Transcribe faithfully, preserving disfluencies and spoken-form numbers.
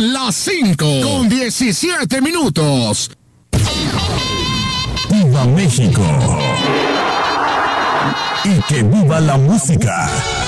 Son las cinco con diecisiete minutos. ¡Viva México! ¡Y que viva la música!